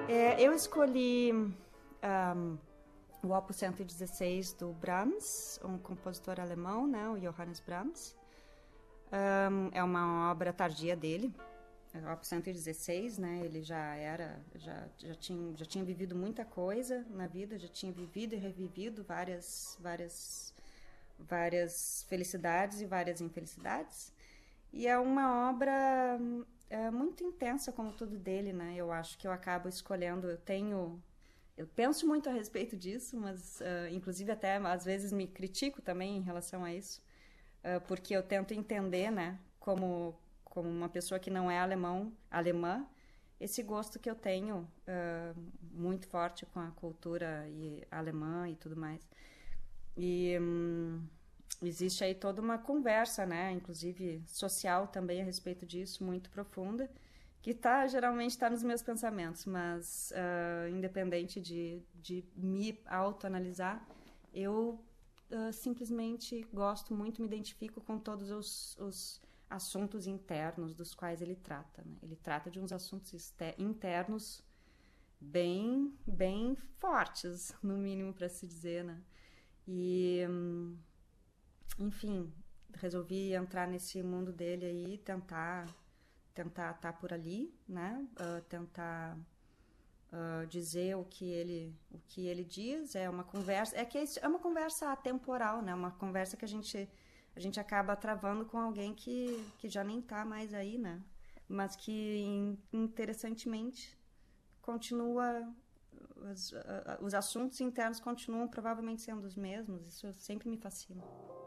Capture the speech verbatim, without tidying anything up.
É, eu escolhi um, o Opus cento e dezesseis do Brahms, um compositor alemão, né, o Johannes Brahms. Um, é uma obra tardia dele, o Opus cento e dezesseis, né, ele já era, já, já, tinha, já tinha vivido muita coisa na vida, já tinha vivido e revivido várias, várias, várias felicidades e várias infelicidades. E é uma obra é, muito intensa, como tudo dele, né? Eu acho que eu acabo escolhendo, eu tenho... Eu penso muito a respeito disso, mas uh, inclusive até às vezes me critico também em relação a isso, uh, porque eu tento entender, né, como, como uma pessoa que não é alemão, alemã, esse gosto que eu tenho uh, muito forte com a cultura e alemã e tudo mais. E... Hum, existe aí toda uma conversa, né, inclusive social também a respeito disso, muito profunda, que tá, geralmente está nos meus pensamentos, mas uh, independente de, de me autoanalisar, eu uh, simplesmente gosto muito, me identifico com todos os, os assuntos internos dos quais ele trata, né? Ele trata de uns assuntos internos bem, bem fortes, no mínimo para se dizer, né? E... Hum, enfim, resolvi entrar nesse mundo dele aí, tentar tentar estar por ali, né? Uh, tentar uh, dizer o que ele o que ele diz. É uma conversa, é que é uma conversa atemporal, né? Uma conversa que a gente a gente acaba travando com alguém que que já nem tá mais aí, né? Mas que interessantemente continua os, uh, os assuntos internos continuam provavelmente sendo os mesmos. Isso sempre me fascina.